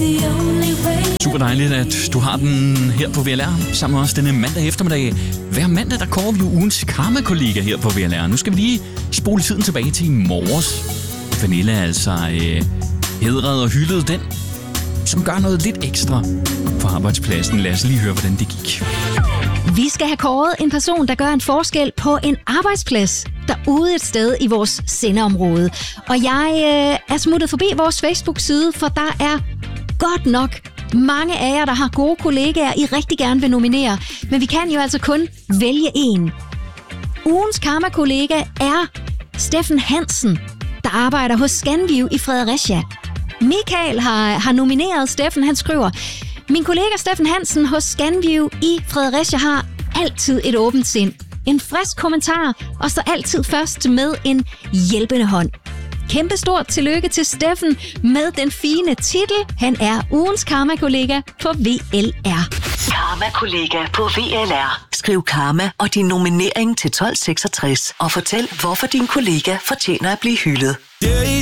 Super dejligt, at du har den her på VLR sammen med os denne mandag eftermiddag. Hver mandag, der kårer vi jo ugens karma-kollega her på VLR. Nu skal vi lige spole tiden tilbage til i morges. Pernille er altså hædret og hyldet den, som gør noget lidt ekstra på arbejdspladsen. Lad os lige høre, hvordan det gik. Vi skal have kåret en person, der gør en forskel på en arbejdsplads derude et sted i vores sendeområde. Og jeg er smuttet forbi vores Facebook-side, for der er godt nok mange af jer, der har gode kollegaer, I rigtig gerne vil nominere. Men vi kan jo altså kun vælge en. Ugens karma-kollega er Steffen Hansen, der arbejder hos Scanview i Fredericia. Michael har nomineret Steffen. Han skriver: min kollega Steffen Hansen hos Scanview i Fredericia har altid et åbent sind, en frisk kommentar og står altid først med en hjælpende hånd. Kæmpestort tillykke til Steffen med den fine titel. Han er ugens karma-kollega på VLR. Karma-kollega på VLR. Skriv karma og din nominering til 1266 og fortæl, hvorfor din kollega fortjener at blive hyldet.